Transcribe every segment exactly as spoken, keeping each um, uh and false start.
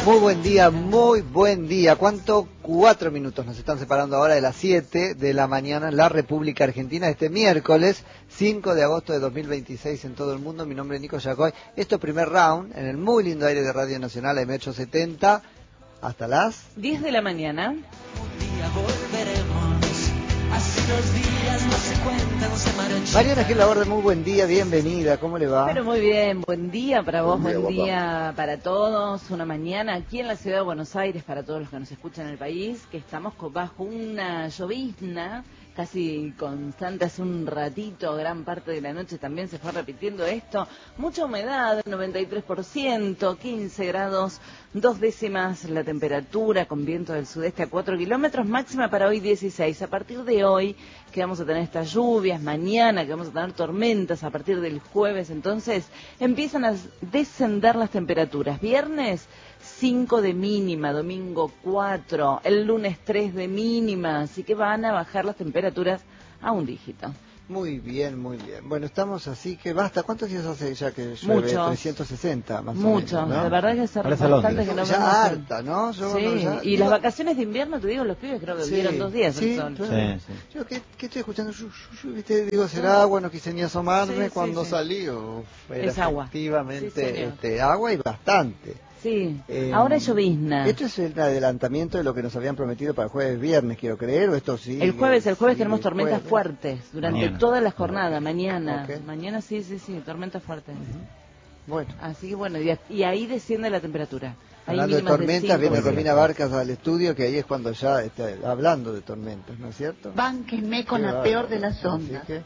Muy buen día, muy buen día. ¿Cuánto? Cuatro minutos nos están separando ahora de las siete de la mañana en la República Argentina, este miércoles cinco de agosto de dos mil veintiséis en todo el mundo. Mi nombre es Nico Yacoy. Esto es primer round en el muy lindo aire de Radio Nacional M ochocientos setenta hasta las diez de la mañana. Un día volveremos, así los días no se cuentan, se marchan. Mariana Gil Laborde, muy buen día, bienvenida, ¿cómo le va? Pero muy bien, buen día para vos, Buen día, buen guapa. día para todos. Una mañana aquí en la ciudad de Buenos Aires, para todos los que nos escuchan en el país, que estamos co- bajo una llovizna casi constante. Hace un ratito, gran parte de la noche también se fue repitiendo esto. Mucha humedad, noventa y tres por ciento, quince grados, dos décimas la temperatura, con viento del sudeste a cuatro kilómetros, máxima para hoy dieciséis. A partir de hoy, que vamos a tener estas lluvias, mañana que vamos a tener tormentas, a partir del jueves, entonces empiezan a descender las temperaturas. Viernes, cinco de mínima, domingo cuatro, el lunes tres de mínima, así que van a bajar las temperaturas a un dígito. Muy bien, muy bien. Bueno, estamos así que basta. ¿Cuántos días hace ya que llueve? Muchos. trescientos sesenta más Muchos, o menos, ¿no? de verdad que hace Parece bastante Londres. que no Ya vemos el- harta, ¿no? Yo Sí, no, ya- y digo- las vacaciones de invierno, te digo, los pibes creo que Sí, vieron dos días sí, el sol. claro. Sí, sí. Yo, ¿qué, qué estoy escuchando? Yu, yu, yu, ¿viste? Digo, será agua, no quise ni asomarme Sí, sí, cuando sí. salí. Uf, era Es agua. efectivamente Sí, señor. este, agua y bastante. Sí, Eh, ahora es llovizna. ¿Esto es el adelantamiento de lo que nos habían prometido para el jueves viernes, quiero creer? ¿O esto sí? El jueves, el jueves sí, tenemos el tormentas jueves? fuertes durante Mañana. toda la jornada, mañana. Ok. Mañana sí, sí, sí, tormentas fuertes. Bueno. Así que bueno, y, y ahí desciende la temperatura. Hay Hablando de mínimas tormentas, cinco. viene Muy bien. Romina Barcas al estudio, que ahí es cuando ya está hablando de tormentas, ¿no es cierto? Bánquenme con Qué la bárbaro. peor de las Así ondas. que,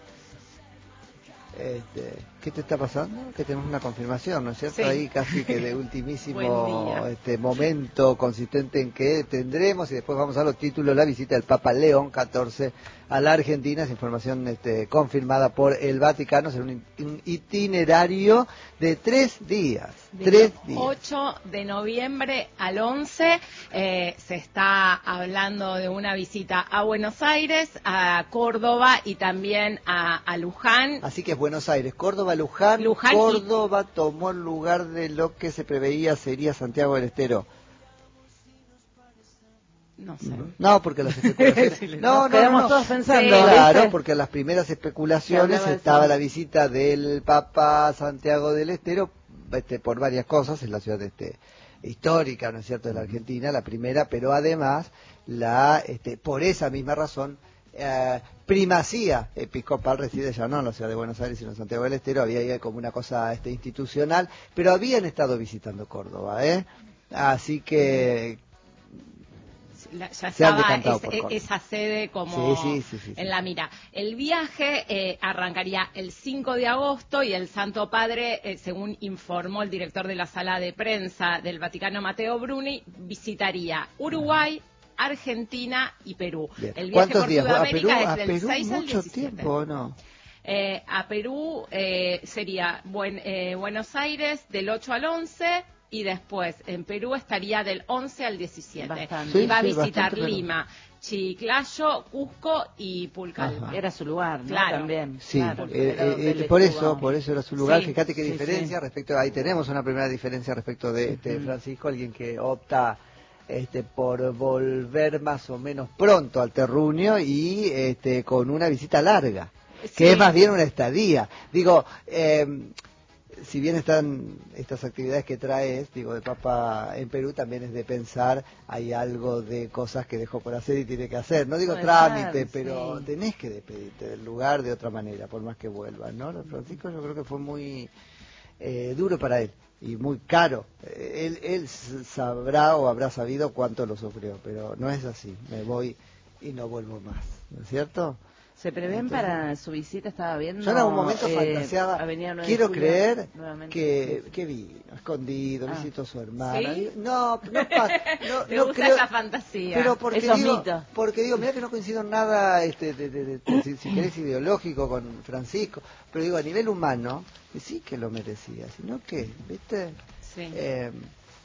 este, ¿qué te está pasando? Que tenemos una confirmación, ¿no es cierto? Sí. Ahí casi que de Buen ultimísimo día. este momento consistente en que tendremos, y después vamos a los títulos, la visita del Papa León catorce a la Argentina. Es información este, confirmada por el Vaticano. Será un, un itinerario de tres días. Del Tres días. ocho de noviembre al once eh, se está hablando de una visita a Buenos Aires, a Córdoba y también a, a Luján. Así que es Buenos Aires, Córdoba, Luján, Luján y- Córdoba tomó el lugar de lo que se preveía sería Santiago del Estero. No sé. No, porque las especulaciones... No, Nos no, quedamos no, no. todos pensando, Sí. Claro, ¿viste? porque las primeras Se especulaciones hablaba de estaba eso. la visita del Papa a Santiago del Estero, este, por varias cosas, en la ciudad este, histórica, ¿no es cierto?, de la Argentina, la primera, pero además, la este, por esa misma razón, eh, primacía episcopal reside ya no en la ciudad de Buenos Aires, sino en Santiago del Estero. Había ahí como una cosa este, institucional, pero habían estado visitando Córdoba, ¿eh? Así que... La- ya Se han estaba decantado es- por e- Córdoba. esa sede como Sí, sí, sí, sí, sí. en la mira. El viaje eh, arrancaría el cinco de agosto y el Santo Padre, eh, según informó el director de la sala de prensa del Vaticano, Matteo Bruni, visitaría Uruguay, Argentina y Perú. Bien. El viaje ¿Cuántos por días? ¿A Sudamérica Perú? es ¿A del Perú seis al mucho diecisiete. tiempo o no? Eh, a Perú eh, sería buen, eh, Buenos Aires del ocho al once y después en Perú estaría del once al diecisiete. Bastante. Y Sí, va a sí, visitar bastante, pero- Lima, Chiclayo, Cusco y Pulcalva. Ajá. Era su lugar, ¿no? Claro. También. Sí, claro, eh, era donde eh, él por estuvo. eso, por eso era su lugar. Sí, Fíjate qué sí, diferencia sí. respecto, ahí tenemos una primera diferencia respecto de este, Ujú. Francisco, alguien que opta este, por volver más o menos pronto al terruño y este, con una visita larga, que Sí. es más bien una estadía. Digo, eh, si bien están estas actividades que traes, digo, de Papa en Perú, también es de pensar, hay algo de cosas que dejó por hacer y tiene que hacer. No digo Puede trámite, ser, pero sí. tenés que despedirte del lugar de otra manera, por más que vuelvas, ¿no? Lo de Francisco yo creo que fue muy eh, duro para él y muy caro. Eh, él, él s- sabrá o habrá sabido cuánto lo sufrió, pero no es así. Me voy y no vuelvo más, ¿no es cierto? ¿Se prevén Entonces, para su visita? Estaba viendo. Yo en algún momento eh, fantaseaba, Avenida nueve de quiero Julio, creer nuevamente. que, que vino, escondido, Ah. visitó a su hermana. ¿Sí? No, no, pa- no, Te no gusta creo, esa fantasía. pero porque Esos digo, mitos. porque digo, mira que no coincido en nada, este, de, de- de- de- si, si querés ideológico con Francisco, pero digo a nivel humano, que sí que lo merecía, sino que, viste, Sí. eh,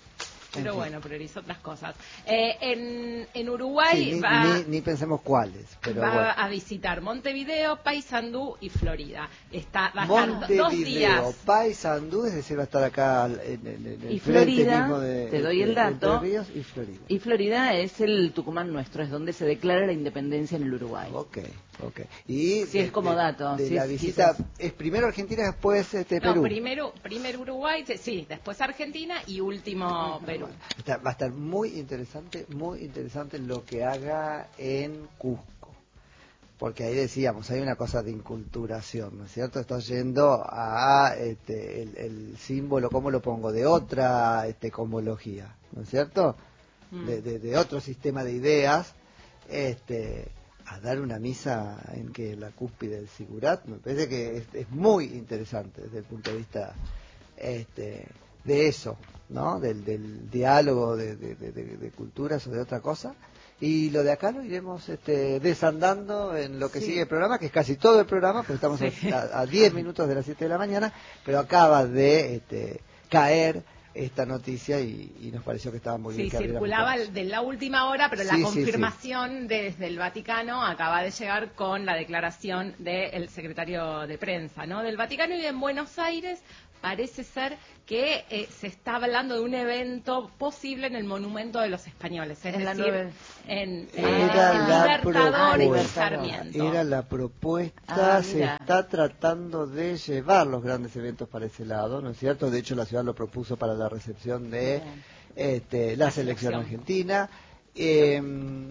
pero Ujú. bueno, priorizó otras cosas. Eh, en, en Uruguay Sí, ni, va, ni, ni pensemos cuáles, pero va bueno. a visitar Montevideo, Paysandú y Florida. Está, va a estar Montevideo, dos días. Paysandú, es decir, va a estar acá en, en- en el Y frente Florida, mismo de te doy el de- de dato. Entre Ríos y Florida. Y Florida es el Tucumán nuestro, es donde se declara la independencia en el Uruguay. Ok, ok. Y Sí, es como de- dato, De sí, la es- visita, quizás. es primero Argentina, después este, No, Perú. primero, primero Uruguay, sí, después Argentina y último Perú. Está- va a estar muy interesante, muy interesante lo que haga en Cusco. Porque ahí decíamos, hay una cosa de inculturación, ¿no es cierto? Está yendo a este, el, el símbolo, ¿cómo lo pongo? De otra este, cosmología, ¿no es cierto? Mm. De, de, de otro sistema de ideas, este, a dar una misa en que la cúspide del Sigurat, me parece que es, es muy interesante desde el punto de vista este, de eso, ¿no? Del, del diálogo de, de, de, de- de culturas o de otra cosa. Y lo de acá lo iremos este, desandando en lo que Sí. sigue el programa, que es casi todo el programa, porque estamos Sí. a, a diez minutos de las siete de la mañana, pero acaba de este, caer esta noticia y, y nos pareció que estaba muy bien Sí, que abriéramos circulaba con eso. de la última hora, pero Sí, la sí, confirmación desde el Vaticano acaba de llegar con la declaración del secretario de prensa, ¿no? Del Vaticano. Y en Buenos Aires parece ser que eh, se está hablando de un evento posible en el Monumento de los Españoles, es En la decir, nueve- en, Era en la Libertador y propuesta, Sarmiento. era la propuesta, Ah, se mira. está tratando de llevar los grandes eventos para ese lado, ¿no es cierto? De hecho, la ciudad lo propuso para la recepción de Bien. este, la, La selección selección. argentina. Eh,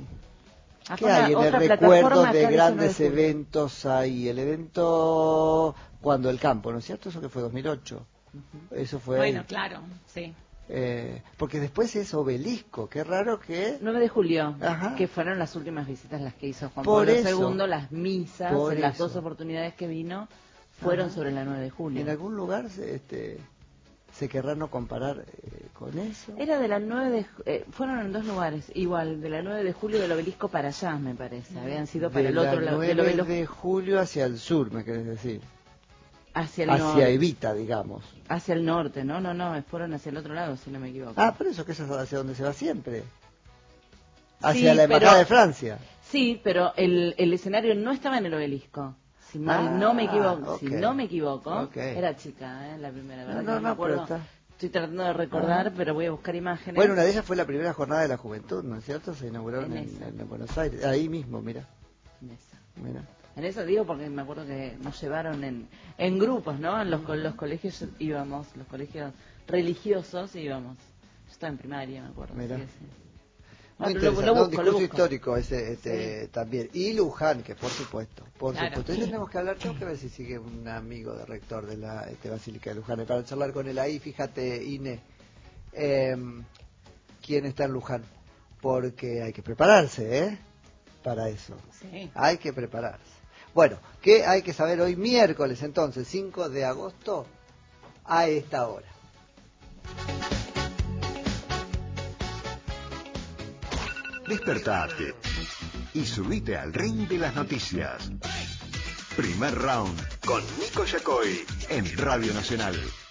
Ah, ¿Qué con la hay en el otra recuerdo plataforma de acá de grandes nueve de julio. eventos ahí? El evento cuando el campo, ¿no es cierto? Eso que fue dos mil ocho. Eso fue Bueno, ahí. claro, sí. Eh, porque después es Obelisco, qué raro que... nueve de julio, Ajá. que fueron las últimas visitas las que hizo Juan Por Pablo eso. segundo, las misas, Por en las eso. dos oportunidades que vino, fueron Ajá. sobre la nueve de julio. En algún lugar se, este, se querrá no comparar eh, con eso. Era de la nueve de ju- eh, fueron en dos lugares, igual, de la nueve de julio del obelisco para allá, me parece. Habían sido para de el la otro lado, del nueve obelisco de julio hacia el sur, me querés decir. hacia el Hacia norte. Evita, digamos. Hacia el norte, no, no, no, fueron hacia el otro lado, si no me equivoco. Ah, por eso que eso es hacia donde se va siempre. Hacia Sí, la Embajada pero- de Francia. Sí, pero el, el escenario no estaba en el obelisco. Si mal Ah, no me equivoco, si ok. no me equivoco, Ok. era chica, ¿eh? La primera, ¿verdad? No, que no, me no, pero acuerdo. está- Estoy tratando de recordar, pero voy a buscar imágenes. Bueno, una de ellas fue la primera jornada de la juventud, ¿no es cierto? Se inauguraron En en, esa. en Buenos Aires. Ahí mismo, mira. En esa. mira. En eso digo porque me acuerdo que nos llevaron en, en grupos, ¿no? En los, co- los colegios íbamos, los colegios religiosos íbamos. Yo estaba en primaria, me acuerdo. Mira. sí, sí. Muy Ah, pero lo- interesante, lo ¿no? Un busco, lo discurso busco. histórico ese este, también. Y Luján, que por supuesto, por Claro. supuesto. Y tenemos que hablar, tengo que ver si sigue un amigo de rector de la este, Basílica de Luján, para charlar con él ahí, fíjate, Ine, eh, quién está en Luján, porque hay que prepararse, ¿eh? Para eso. Sí. Hay que prepararse. Bueno, ¿qué hay que saber hoy miércoles entonces, cinco de agosto, a esta hora? Despertate y subite al ring de las noticias. Primer round con Nico Yacoy en Radio Nacional.